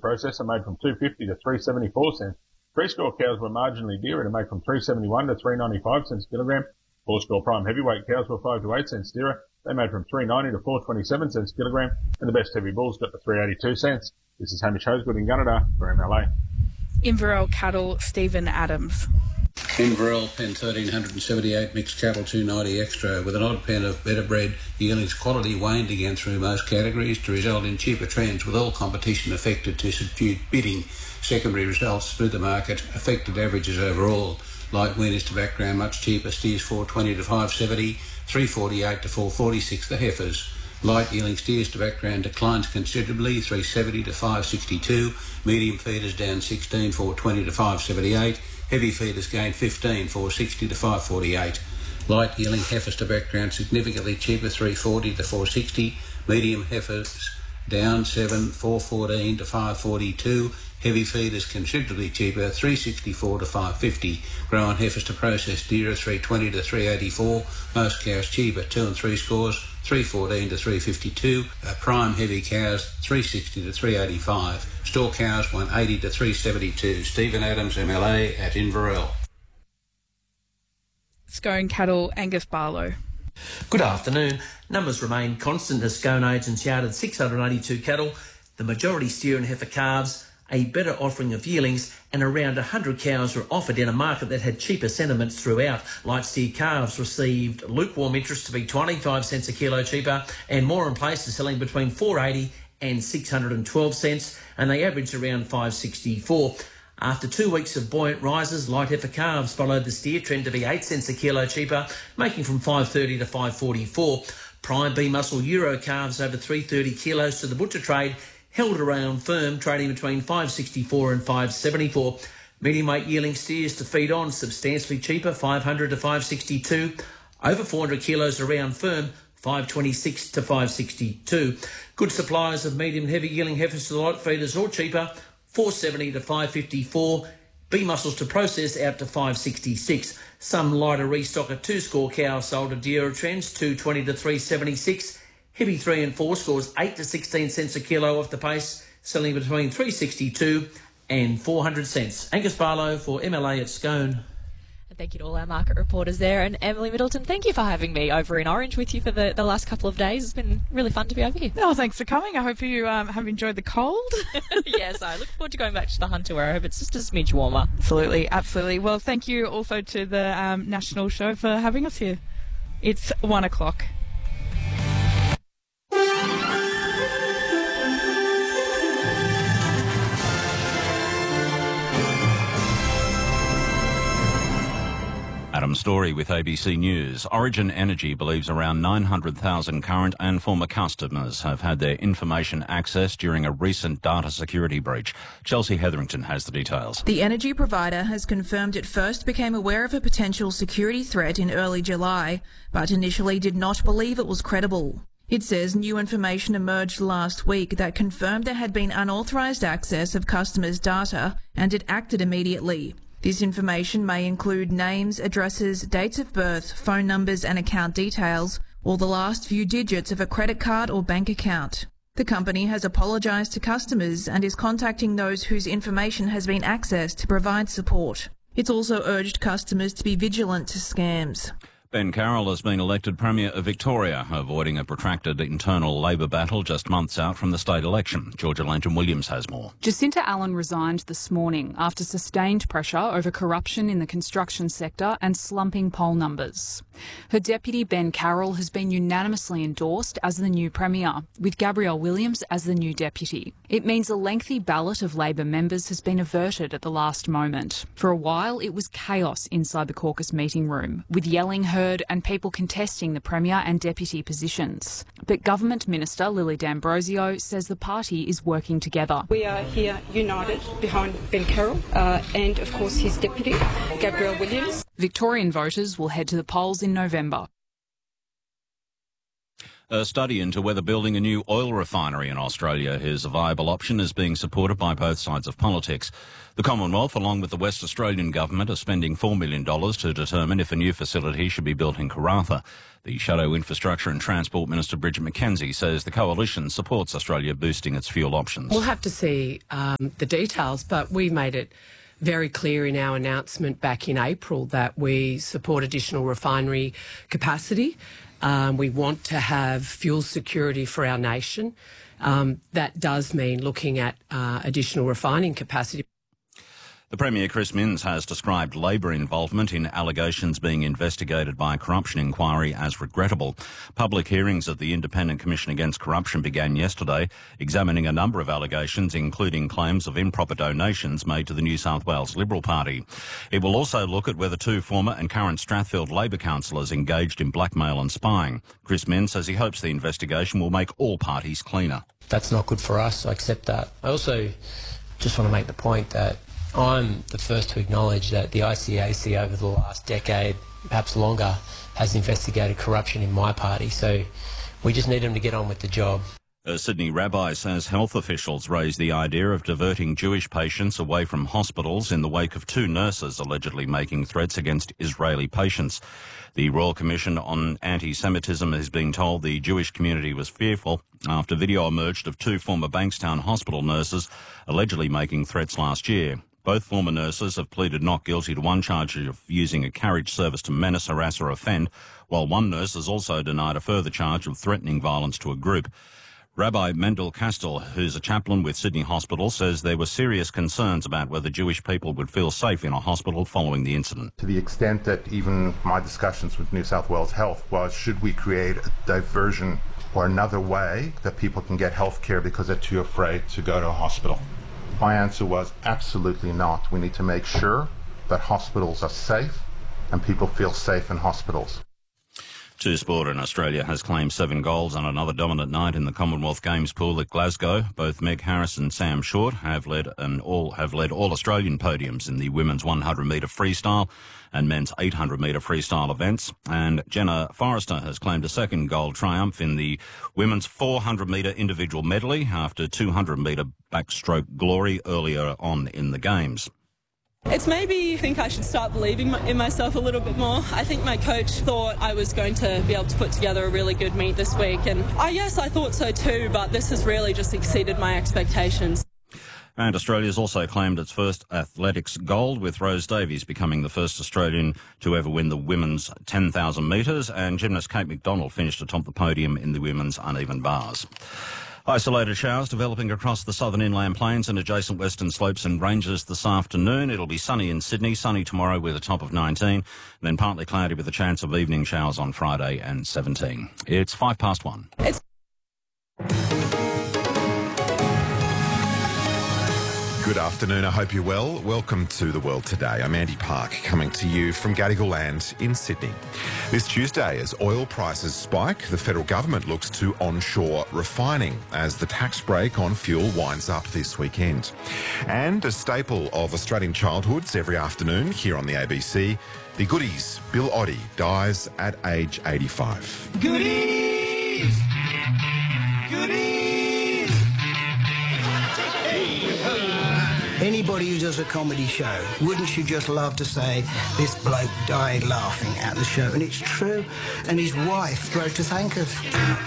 processor made from $2.50 to $3.74. Three-score cows were marginally dearer to make from $3.71 to $3.95 a kilogram. Four-score prime heavyweight cows were 5 to 8 cents dearer. They made from $3.90 to $4.27 a kilogram. And the best heavy bulls got to $3.82. This is Hamish Hosegood in Gunnedah for MLA. Inverell Cattle, Stephen Adams. Inverell, pen 1378, mixed cattle 290 extra, with an odd pen of better bred. Yearling's quality waned again through most categories to result in cheaper trends, with all competition affected to subdued bidding. Secondary results split the market, affected averages overall. Light weaners to background much cheaper, steers 420 to 570, 348 to 446 the heifers. Light yearling steers to background declines considerably, 370 to 562. Medium feeders down 16, 420 to 578. Heavy feeders gained 15, 460 to 548. Light yearling heifers to background significantly cheaper, 340 to 460. Medium heifers down 7, 414 to 542. Heavy feeders considerably cheaper, 364 to 550. Grown heifers to process dearer, 320 to 384. Most cows cheaper, 2 and 3 scores, 314 to 352. Prime heavy cows, 360 to 385. Store cows, 180 to 372. Stephen Adams, MLA at Inverell. Scone Cattle, Angus Barlow. Good afternoon. Numbers remain constant as Scone agents yarded 682 cattle, the majority steer and heifer calves, a better offering of yearlings, and around 100 cows were offered in a market that had cheaper sentiments throughout. Light steer calves received lukewarm interest to be 25 cents a kilo cheaper, and more in places selling between 480 and 612 cents, and they averaged around 564. After 2 weeks of buoyant rises, light heifer calves followed the steer trend to be 8 cents a kilo cheaper, making from 530 to 544. Prime B muscle Euro calves over 330 kilos to the butcher trade held around firm, trading between 564 and 574. Medium weight yearling steers to feed on substantially cheaper, 500 to 562. Over 400 kilos around firm, 526 to 562. Good suppliers of medium and heavy yearling heifers to the light feeders or cheaper, 470 to 554. B muscles to process out to 566. Some lighter restocker 2-score cows sold at dearer trends, 220 to 376. Heavy 3 and 4 scores 8 to 16 cents a kilo off the pace, selling between 362 and 400 cents. Angus Barlow for MLA at Scone. Thank you to all our market reporters there. And Emily Middleton, thank you for having me over in Orange with you for the last couple of days. It's been really fun to be over here. Oh, thanks for coming. I hope you have enjoyed the cold. Yes, I look forward to going back to the Hunter where I hope it's just a smidge warmer. Absolutely, absolutely. Well, thank you also to the National Show for having us here. It's 1 o'clock. Adam Story with ABC News. Origin Energy believes around 900,000 current and former customers have had their information accessed during a recent data security breach. Chelsea Hetherington has the details. The energy provider has confirmed it first became aware of a potential security threat in early July, but initially did not believe it was credible. It says new information emerged last week that confirmed there had been unauthorised access of customers' data, and it acted immediately. This information may include names, addresses, dates of birth, phone numbers and account details, or the last few digits of a credit card or bank account. The company has apologised to customers and is contacting those whose information has been accessed to provide support. It's also urged customers to be vigilant to scams. Ben Carroll has been elected Premier of Victoria, avoiding a protracted internal Labor battle just months out from the state election. Georgia Langton-Williams has more. Jacinta Allen resigned this morning after sustained pressure over corruption in the construction sector and slumping poll numbers. Her deputy, Ben Carroll, has been unanimously endorsed as the new Premier, with Gabrielle Williams as the new deputy. It means a lengthy ballot of Labor members has been averted at the last moment. For a while, it was chaos inside the caucus meeting room, with yelling heard and people contesting the Premier and Deputy positions. But Government Minister Lily D'Ambrosio says the party is working together. We are here united behind Ben Carroll and, of course, his Deputy, Gabrielle Williams. Victorian voters will head to the polls in November. A study into whether building a new oil refinery in Australia is a viable option is being supported by both sides of politics. The Commonwealth, along with the West Australian Government, are spending $4 million to determine if a new facility should be built in Karratha. The Shadow Infrastructure and Transport Minister Bridget McKenzie says the coalition supports Australia boosting its fuel options. We'll have to see the details, but we made it very clear in our announcement back in April that we support additional refinery capacity. We want to have fuel security for our nation. That does mean looking at additional refining capacity. The Premier, Chris Minns, has described Labor involvement in allegations being investigated by a corruption inquiry as regrettable. Public hearings at the Independent Commission Against Corruption began yesterday, examining a number of allegations, including claims of improper donations made to the New South Wales Liberal Party. It will also look at whether two former and current Strathfield Labor councillors engaged in blackmail and spying. Chris Minns says he hopes the investigation will make all parties cleaner. That's not good for us. I accept that. I also just want to make the point that I'm the first to acknowledge that the ICAC over the last decade, perhaps longer, has investigated corruption in my party. So we just need them to get on with the job. A Sydney rabbi says health officials raised the idea of diverting Jewish patients away from hospitals in the wake of two nurses allegedly making threats against Israeli patients. The Royal Commission on Anti-Semitism has been told the Jewish community was fearful after video emerged of two former Bankstown hospital nurses allegedly making threats last year. Both former nurses have pleaded not guilty to one charge of using a carriage service to menace, harass or offend, while one nurse has also denied a further charge of threatening violence to a group. Rabbi Mendel Kastel, who's a chaplain with Sydney Hospital, says there were serious concerns about whether Jewish people would feel safe in a hospital following the incident. To the extent that even my discussions with New South Wales Health was, should we create a diversion or another way that people can get health care because they're too afraid to go to a hospital? My answer was absolutely not. We need to make sure that hospitals are safe and people feel safe in hospitals. Two Sport in Australia has claimed 7 goals on another dominant night in the Commonwealth Games pool at Glasgow. Both Meg Harris and Sam Short have led all Australian podiums in the women's 100-metre freestyle and men's 800-metre freestyle events. And Jenna Forrester has claimed a second gold triumph in the women's 400-metre individual medley after 200-metre backstroke glory earlier on in the Games. It's maybe I think I should start believing in myself a little bit more. I think my coach thought I was going to be able to put together a really good meet this week, and yes, I thought so too, but this has really just exceeded my expectations. And Australia's also claimed its first athletics gold, with Rose Davies becoming the first Australian to ever win the women's 10,000 metres, and gymnast Kate McDonald finished atop the podium in the women's uneven bars. Isolated showers developing across the southern inland plains and adjacent western slopes and ranges this afternoon. It'll be sunny in Sydney, sunny tomorrow with a top of 19, then partly cloudy with a chance of evening showers on Friday and 17. It's 1:05. Good afternoon, I hope you're well. Welcome to The World Today. I'm Andy Park, coming to you from Gadigal Land in Sydney. This Tuesday, as oil prices spike, the federal government looks to onshore refining as the tax break on fuel winds up this weekend. And a staple of Australian childhoods every afternoon here on the ABC, the Goodies, Bill Oddie, dies at age 85. Goodies! Goodies! Anybody who does a comedy show, wouldn't you just love to say, this bloke died laughing at the show? And it's true. And his wife wrote to thank us.